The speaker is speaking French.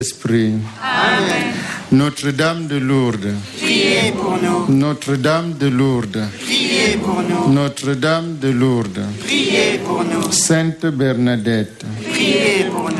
Esprit. Amen. Notre-Dame de Lourdes, Priez pour nous. Notre-Dame de Lourdes, Priez pour nous. Notre-Dame de Lourdes, Priez pour nous. Sainte Bernadette,